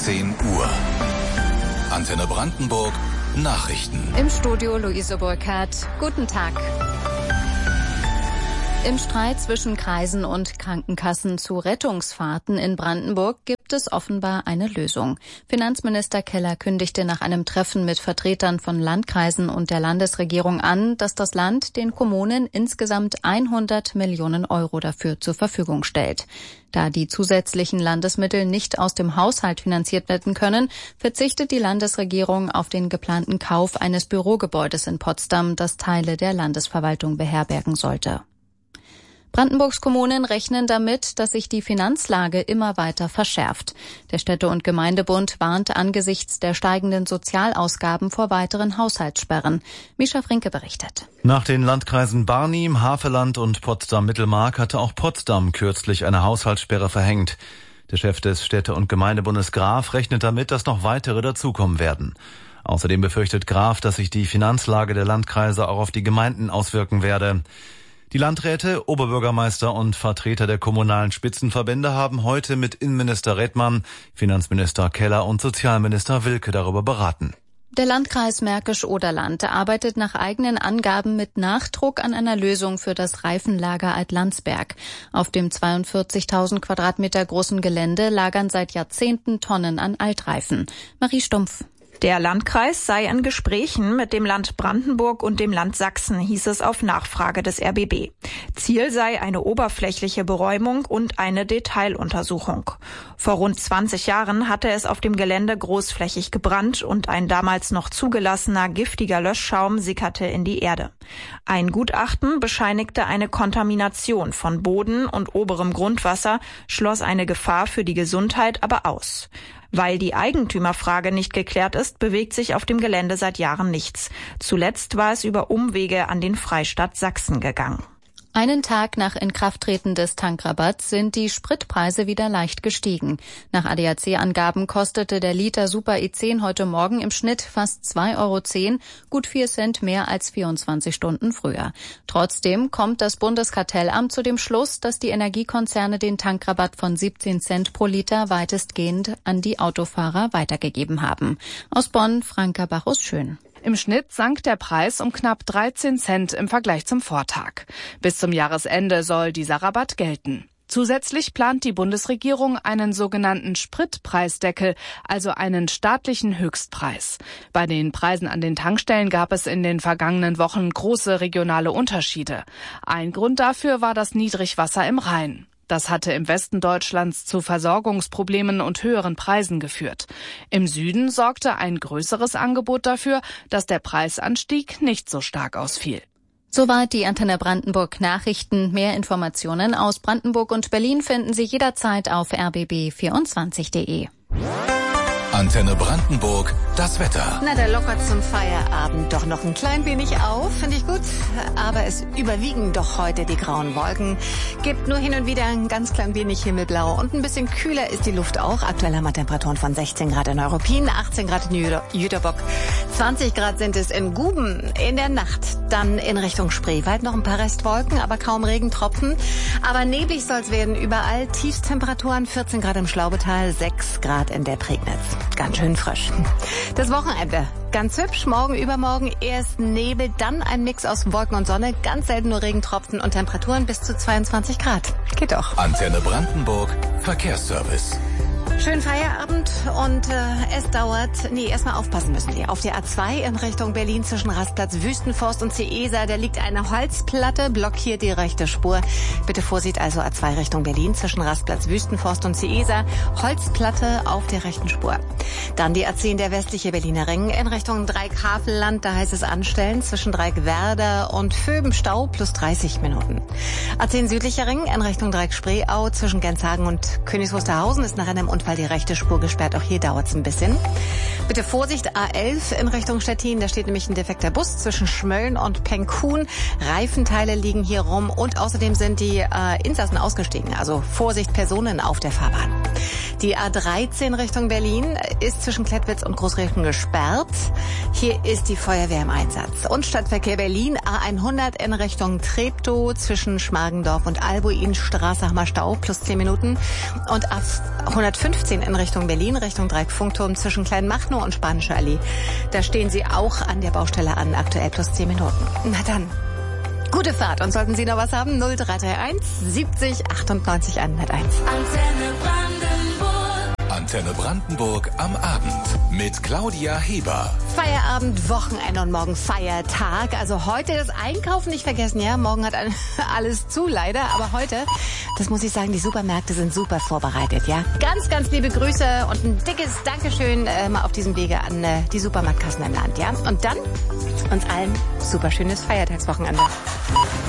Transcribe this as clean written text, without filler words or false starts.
10 Uhr. Antenne Brandenburg, Nachrichten. Im Studio Luise Burkhardt. Guten Tag. Im Streit zwischen Kreisen und Krankenkassen zu Rettungsfahrten in Brandenburg gibt es offenbar eine Lösung. Finanzminister Keller kündigte nach einem Treffen mit Vertretern von Landkreisen und der Landesregierung an, dass das Land den Kommunen insgesamt 100 Millionen Euro dafür zur Verfügung stellt. Da die zusätzlichen Landesmittel nicht aus dem Haushalt finanziert werden können, verzichtet die Landesregierung auf den geplanten Kauf eines Bürogebäudes in Potsdam, das Teile der Landesverwaltung beherbergen sollte. Brandenburgs Kommunen rechnen damit, dass sich die Finanzlage immer weiter verschärft. Der Städte- und Gemeindebund warnt angesichts der steigenden Sozialausgaben vor weiteren Haushaltssperren. Mischa Frinke berichtet. Nach den Landkreisen Barnim, Havelland und Potsdam-Mittelmark hatte auch Potsdam kürzlich eine Haushaltssperre verhängt. Der Chef des Städte- und Gemeindebundes Graf rechnet damit, dass noch weitere dazukommen werden. Außerdem befürchtet Graf, dass sich die Finanzlage der Landkreise auch auf die Gemeinden auswirken werde. Die Landräte, Oberbürgermeister und Vertreter der kommunalen Spitzenverbände haben heute mit Innenminister Redmann, Finanzminister Keller und Sozialminister Wilke darüber beraten. Der Landkreis Märkisch-Oderland arbeitet nach eigenen Angaben mit Nachdruck an einer Lösung für das Reifenlager Alt-Landsberg. Auf dem 42.000 Quadratmeter großen Gelände lagern seit Jahrzehnten Tonnen an Altreifen. Marie Stumpf. Der Landkreis sei in Gesprächen mit dem Land Brandenburg und dem Land Sachsen, hieß es auf Nachfrage des RBB. Ziel sei eine oberflächliche Beräumung und eine Detailuntersuchung. Vor rund 20 Jahren hatte es auf dem Gelände großflächig gebrannt und ein damals noch zugelassener giftiger Löschschaum sickerte in die Erde. Ein Gutachten bescheinigte eine Kontamination von Boden und oberem Grundwasser, schloss eine Gefahr für die Gesundheit aber aus. Weil die Eigentümerfrage nicht geklärt ist, bewegt sich auf dem Gelände seit Jahren nichts. Zuletzt war es über Umwege an den Freistaat Sachsen gegangen. Einen Tag nach Inkrafttreten des Tankrabatts sind die Spritpreise wieder leicht gestiegen. Nach ADAC-Angaben kostete der Liter Super E10 heute Morgen im Schnitt fast 2,10 €, gut 4 Cent mehr als 24 Stunden früher. Trotzdem kommt das Bundeskartellamt zu dem Schluss, dass die Energiekonzerne den Tankrabatt von 17 Cent pro Liter weitestgehend an die Autofahrer weitergegeben haben. Aus Bonn, Franka Bachus-Schön. Im Schnitt sank der Preis um knapp 13 Cent im Vergleich zum Vortag. Bis zum Jahresende soll dieser Rabatt gelten. Zusätzlich plant die Bundesregierung einen sogenannten Spritpreisdeckel, also einen staatlichen Höchstpreis. Bei den Preisen an den Tankstellen gab es in den vergangenen Wochen große regionale Unterschiede. Ein Grund dafür war das Niedrigwasser im Rhein. Das hatte im Westen Deutschlands zu Versorgungsproblemen und höheren Preisen geführt. Im Süden sorgte ein größeres Angebot dafür, dass der Preisanstieg nicht so stark ausfiel. Soweit die Antenne Brandenburg Nachrichten. Mehr Informationen aus Brandenburg und Berlin finden Sie jederzeit auf rbb24.de. Antenne Brandenburg, das Wetter. Na, der lockert zum Feierabend doch noch ein klein wenig auf, finde ich gut. Aber es überwiegen doch heute die grauen Wolken. Gibt nur hin und wieder ein ganz klein wenig Himmelblau. Und ein bisschen kühler ist die Luft auch. Aktuell haben wir Temperaturen von 16 Grad in Neuruppin, 18 Grad in Jüterbock, 20 Grad sind es in Guben. In der Nacht dann in Richtung Spreewald noch ein paar Restwolken, aber kaum Regentropfen. Aber neblig soll es werden überall. Tiefstemperaturen 14 Grad im Schlaubetal, 6 Grad in der Prignitz. Ganz schön frisch. Das Wochenende ganz hübsch. Morgen, übermorgen erst Nebel, dann ein Mix aus Wolken und Sonne. Ganz selten nur Regentropfen und Temperaturen bis zu 22 Grad. Geht doch. Antenne Brandenburg, Verkehrsservice. Schönen Feierabend und es dauert, erstmal aufpassen müssen Sie. Auf der A2 in Richtung Berlin zwischen Rastplatz Wüstenforst und Ciesa, da liegt eine Holzplatte, blockiert die rechte Spur. Bitte Vorsicht, also A2 Richtung Berlin zwischen Rastplatz Wüstenforst und Ciesa, Holzplatte auf der rechten Spur. Dann die A10, der westliche Berliner Ring in Richtung Dreieck-Havelland, da heißt es anstellen zwischen Dreieck-Werder und Vöbenstau plus 30 Minuten. A10 südlicher Ring in Richtung Dreieck-Spreeau zwischen Genshagen und Königs Wusterhausen ist nach einem Unfall die rechte Spur gesperrt. Auch hier dauert es ein bisschen. Bitte Vorsicht, A11 in Richtung Stettin. Da steht nämlich ein defekter Bus zwischen Schmölln und Penkhuhn. Reifenteile liegen hier rum und außerdem sind die Insassen ausgestiegen. Also Vorsicht, Personen auf der Fahrbahn. Die A13 Richtung Berlin ist zwischen Klettwitz und Großrechen gesperrt. Hier ist die Feuerwehr im Einsatz. Und Stadtverkehr Berlin, A100 in Richtung Treptow zwischen Schmargendorf und Albuinstraße haben wir Stau, plus 10 Minuten. Und A115 in Richtung Berlin, Richtung Dreieckfunkturm zwischen Kleinmachnow und Spanische Allee. Da stehen Sie auch an der Baustelle an, aktuell plus 10 Minuten. Na dann. Gute Fahrt und sollten Sie noch was haben, 0331 70 98 101. Antenne Brandenburg am Abend mit Claudia Heber. Feierabend, Wochenende und morgen Feiertag. Also heute das Einkaufen nicht vergessen, ja. Morgen hat alles zu, leider. Aber heute, das muss ich sagen, die Supermärkte sind super vorbereitet, ja. Ganz, ganz liebe Grüße und ein dickes Dankeschön mal auf diesem Wege an die Supermarktkassen im Land, ja. Und dann uns allen super schönes Feiertagswochenende.